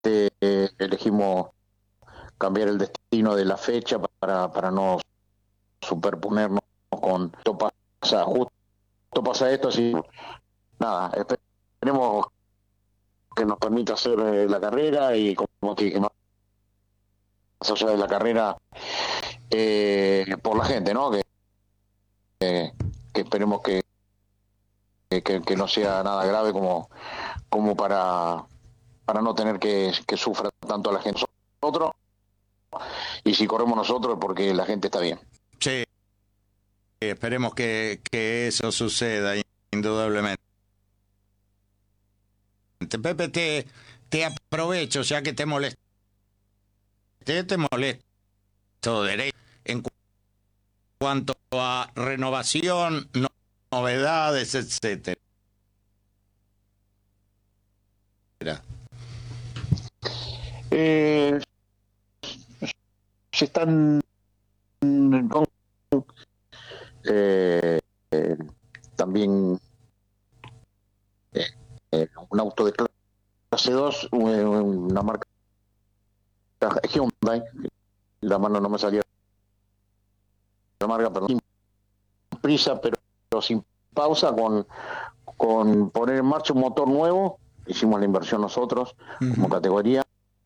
elegimos cambiar el destino de la fecha para no superponernos con esto pasa, justo pasa esto, así nada, esperemos que nos permita hacer la carrera y como te dije, más allá de la carrera, por la gente, ¿no? Que esperemos que no sea nada grave como para no tener que sufra tanto la gente nosotros, y si corremos nosotros porque la gente está bien. Sí, esperemos que eso suceda, indudablemente. Pepe, te aprovecho, ya que te molesto derecho en cuanto a renovación, novedades, etcétera. Se están eh, eh, también un auto de clase 2, una marca Hyundai, la mano no me salía la marca, perdón, sin prisa, pero sin pausa, con poner en marcha un motor nuevo. Hicimos la inversión nosotros como categoría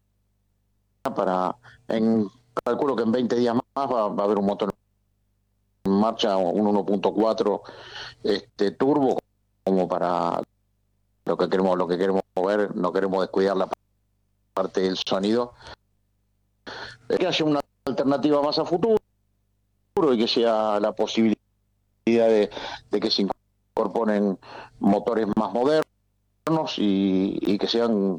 calculo que en 20 días más va a haber un motor en marcha, un 1.4 turbo, como para lo que queremos ver. No queremos descuidar la parte del sonido, que haya una alternativa más a futuro y que sea la posibilidad de que se incorporen motores más modernos y que sean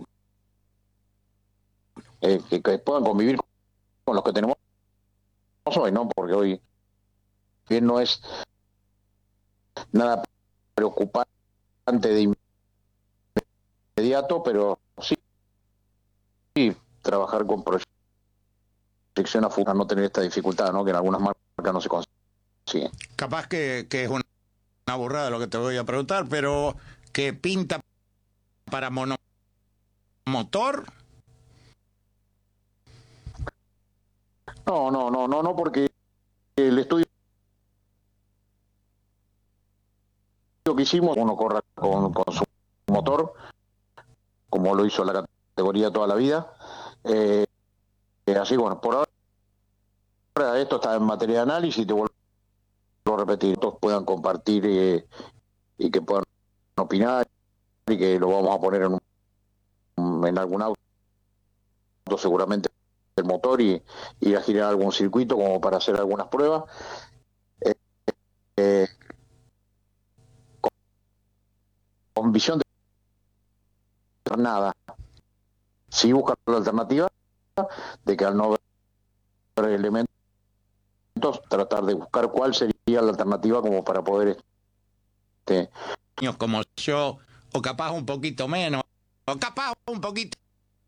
que puedan convivir con los que tenemos hoy, ¿no? Porque hoy bien no es nada preocupante de inmediato, pero sí trabajar con proyección a futuro, no tener esta dificultad, ¿no? Que en algunas marcas no se consigue. Capaz que es una burrada lo que te voy a preguntar, pero ¿qué pinta para monomotor? No, porque el estudio que hicimos, uno corra con su motor, como lo hizo la categoría toda la vida. Así, bueno, por ahora esto está en materia de análisis, te vuelvo a repetir, todos puedan compartir y que puedan opinar, y que lo vamos a poner en algún auto seguramente el motor, y ir a girar algún circuito como para hacer algunas pruebas. Eh, con visión de nada, si buscan la alternativa de que al no ver elementos, tratar de buscar cuál sería la alternativa como para poder Como yo, o capaz un poquito menos, o capaz un poquito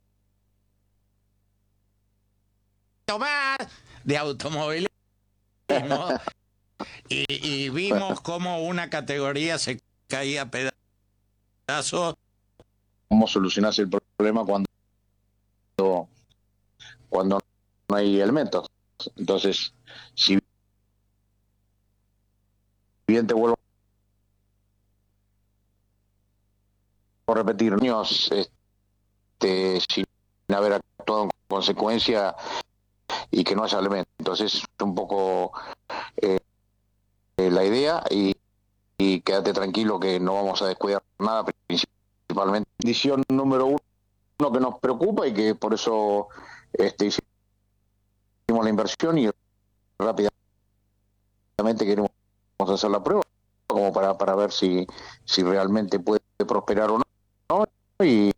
más de automovilismo, y vimos cómo una categoría se caía a pedazos. cómo solucionarse el problema cuando no hay elementos. Entonces, si bien te vuelvo a repetir, niños, sin haber actuado en consecuencia y que no haya elementos. Entonces, un poco la idea, y quédate tranquilo que no vamos a descuidar nada, principalmente condición número uno que nos preocupa y que por eso hicimos la inversión y rápidamente queremos hacer la prueba como para ver si realmente puede prosperar o no, y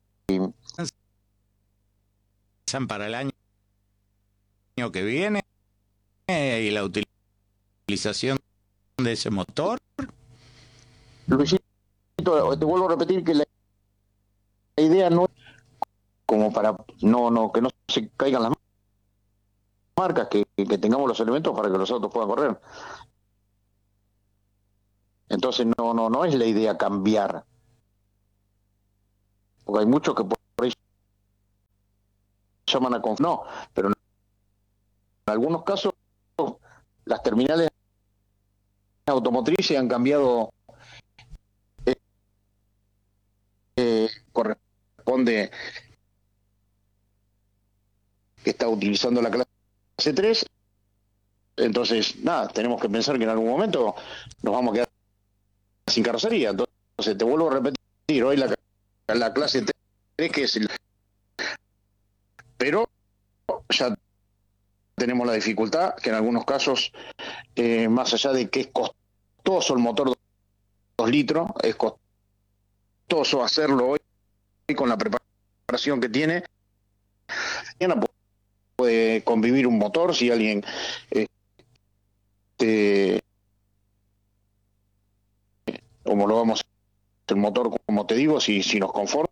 Para el año que viene y la utilización de ese motor. Luisito, te vuelvo a repetir que la idea no es como para que no se caigan las marcas, que tengamos los elementos para que los autos puedan correr. Entonces no es la idea cambiar, porque hay muchos que por ahí llaman a no, pero en algunos casos las terminales automotrices han cambiado, corresponde que está utilizando la clase 3. Entonces, nada, tenemos que pensar que en algún momento nos vamos a quedar sin carrocería. Entonces, te vuelvo a repetir, hoy la clase 3, que es el... Pero ya tenemos la dificultad, que en algunos casos, más allá de que es costoso el motor 2 litros, es costoso hacerlo hoy con la preparación que tiene. Mañana puede convivir un motor si alguien... como lo vamos a hacer el motor, como te digo, si nos conforma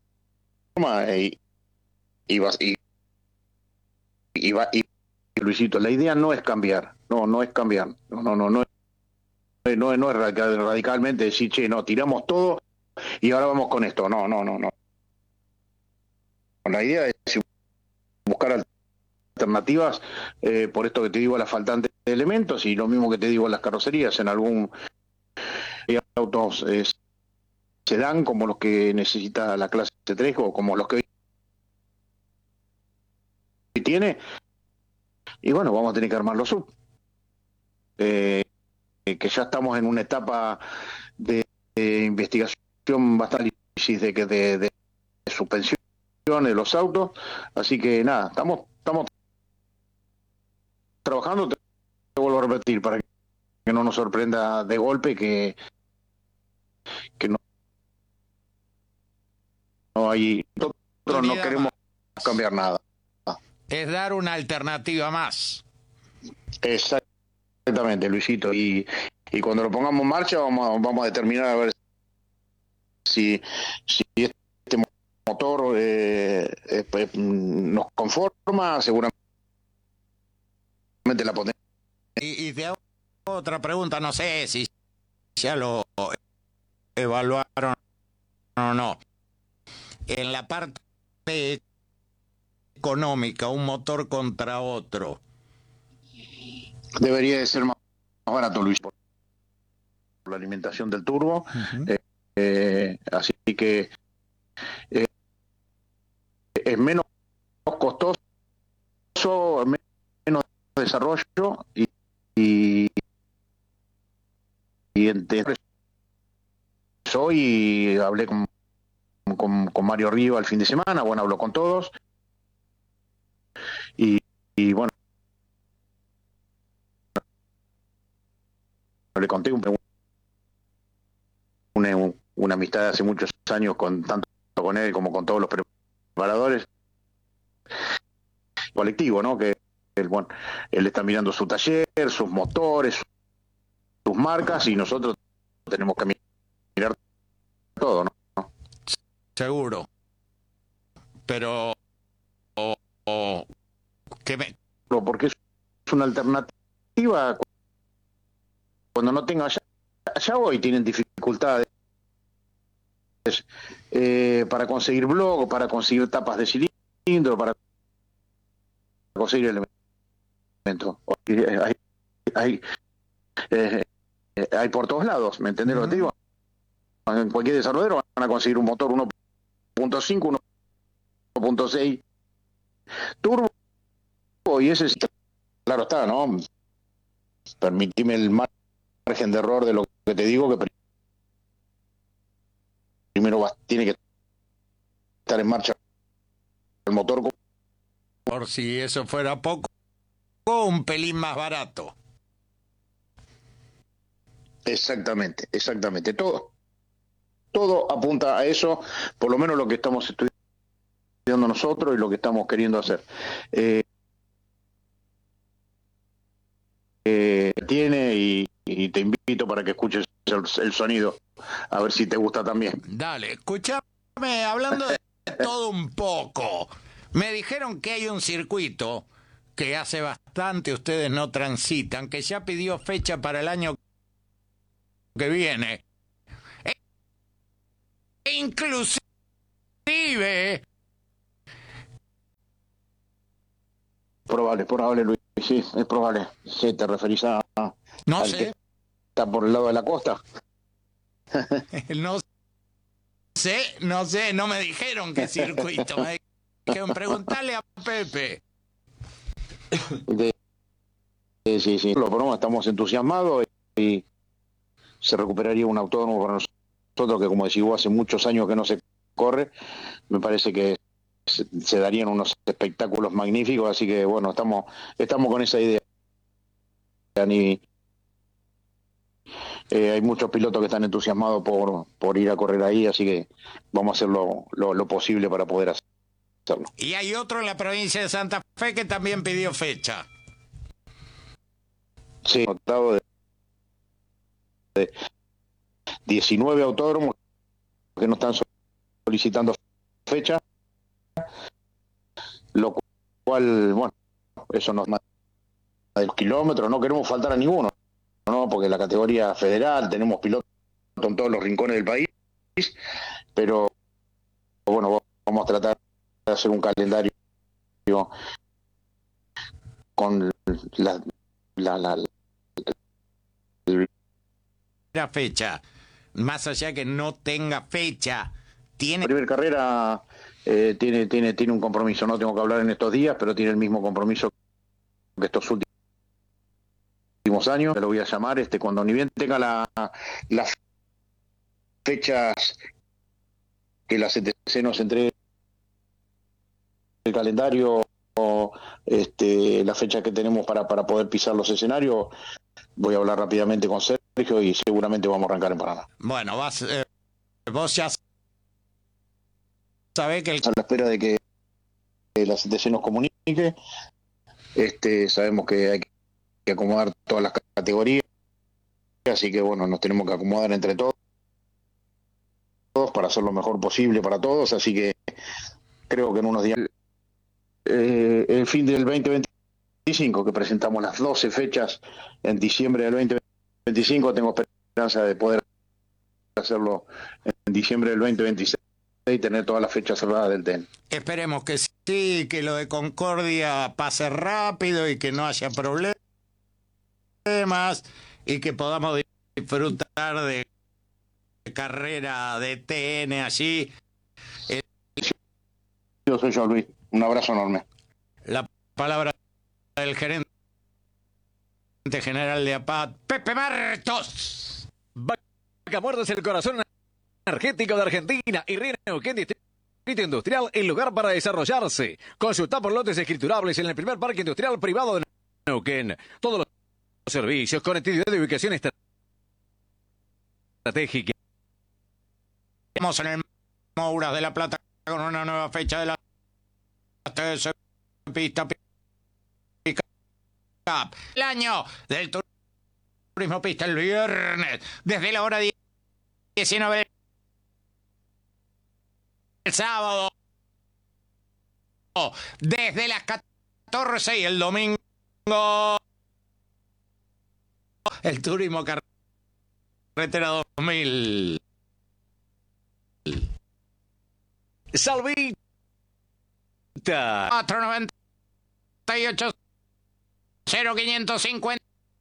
y Luisito, la idea no es cambiar, no es cambiar, no es radicalmente decir, che, no, tiramos todo y ahora vamos con esto, no. La idea es buscar alternativas, por esto que te digo, a la faltante de elementos, y lo mismo que te digo a las carrocerías, en algún autos sedán como los que necesita la clase 3 o como los que hoy tiene, y bueno, vamos a tener que armarlo sub. Que ya estamos en una etapa de investigación bastante difícil de suspensión de los autos, así que nada, estamos trabajando, te vuelvo a repetir, para que no nos sorprenda de golpe que no hay, nosotros no queremos cambiar nada. Es dar una alternativa más. Exactamente, Luisito, y cuando lo pongamos en marcha vamos a determinar a ver si este motor nos conforma, seguramente la potencia. Y te hago otra pregunta, no sé si ya lo evaluaron o no. En la parte económica, un motor contra otro. Debería de ser más barato, Luis, por la alimentación del turbo. Así que es menos costoso, menos desarrollo y entre hoy hablé con Mario Río el fin de semana, bueno, habló con todos y bueno, le conté una amistad de hace muchos años, tanto con él como con todos los preparadores colectivo, ¿no? Que bueno, él está mirando su taller, sus motores, sus marcas, y nosotros tenemos que mirar todo, ¿no? Seguro. Pero porque es una alternativa cuando no tenga ya hoy tienen dificultades para conseguir blog, para conseguir tapas de cilindro, para conseguir elementos. Hay por todos lados, ¿me entendés lo que te digo? En cualquier desarrollador van a conseguir un motor 1.5, 1.6 turbo, y ese claro está, ¿no? Permitime el margen de error de lo que te digo, que primero tiene que estar en marcha el motor. Por si eso fuera poco, un pelín más barato. Exactamente. Todo apunta a eso, por lo menos lo que estamos estudiando nosotros y lo que estamos queriendo hacer. Tiene y te invito para que escuches el sonido, a ver si te gusta también. Dale, escúchame, hablando de todo un poco. Me dijeron que hay un circuito que hace bastante ustedes no transitan, que ya pidió fecha para el año que viene. Inclusive probable, Luis, sí, es probable. Sí, te referís No al sé, que está por el lado de la costa. no sé, no me dijeron qué circuito, me dijeron preguntarle a Pepe. Sí, lo ponemos, estamos entusiasmados y se recuperaría un autódromo para nosotros que, como decís vos, hace muchos años que no se corre. Me parece que se darían unos espectáculos magníficos, así que bueno, estamos con esa idea. Ni, hay muchos pilotos que están entusiasmados por ir a correr ahí, así que vamos a hacer lo posible para poder hacerlo. Y hay otro en la provincia de Santa Fe que también pidió fecha. Sí, notado de 19 autódromos que no están solicitando fecha, lo cual, bueno, eso nos manda de los kilómetros, no queremos faltar a ninguno, ¿no? Porque la categoría federal tenemos pilotos en todos los rincones del país, pero bueno, vamos a tratar de hacer un calendario con La fecha, más allá que no tenga fecha, tiene... La primera carrera tiene un compromiso, no tengo que hablar en estos días, pero tiene el mismo compromiso que estos últimos años. Lo voy a llamar cuando ni bien tenga las fechas que la CTC nos entregue el calendario, la fecha que tenemos para poder pisar los escenarios. Voy a hablar rápidamente con Sergio y seguramente vamos a arrancar en Paraná. Bueno, vos ya sabés que a la espera de que la CTC nos comunique. Sabemos que hay que acomodar todas las categorías, así que bueno, nos tenemos que acomodar entre todos para hacer lo mejor posible para todos, así que creo que en unos días, el fin del 2025, que presentamos las 12 fechas en diciembre del 2025, tengo esperanza de poder hacerlo en diciembre del 2026 y tener todas las fechas cerradas del TEN. Esperemos que sí, que lo de Concordia pase rápido y que no haya problemas y que podamos disfrutar de carrera de TN allí. Yo soy yo, Luis. Un abrazo enorme. La palabra del gerente general de APAT, Pepe Martos. Vaca Muerta es el corazón energético de Argentina y Río Neuquén Distrito Industrial, el lugar para desarrollarse. Consulta por lotes escriturables en el primer parque industrial privado de Neuquén. Todos los servicios, conectividad de ubicación estratégica. Estamos en el Mouras de la Plata con una nueva fecha de la TS Pista Pick-up. El año del Turismo Pista el viernes desde la hora 19 el sábado desde las 14 y el domingo el Turismo Carretera 2000. Salvita 498 0550.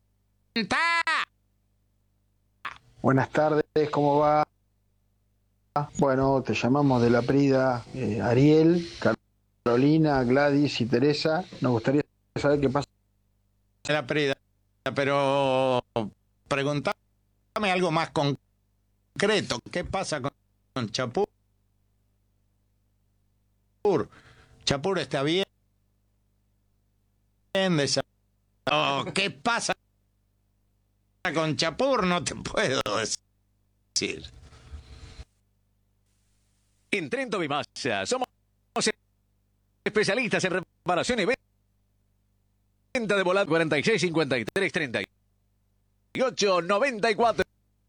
Buenas tardes, ¿cómo va? Bueno, te llamamos de la Prida, Ariel, Carolina, Gladys y Teresa. Nos gustaría saber qué pasa. La Prida, pero preguntame algo más concreto. ¿Qué pasa con Chapur? Chapur está bien. ¿Qué pasa con Chapur? No te puedo decir. en Trento Bimasa. Somos especialistas en reparación y venta de volante 46 53 38 94.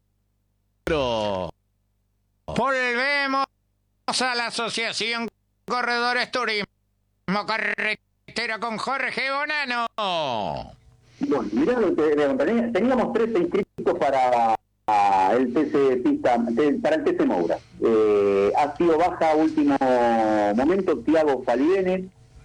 Volvemos a la Asociación Corredores Turismo Carretera con Jorge Bonano. Bueno, mirá lo que teníamos 13 inscritos para el TC Pista, para el TC Moura. Ha sido baja último momento Tiago Falienes,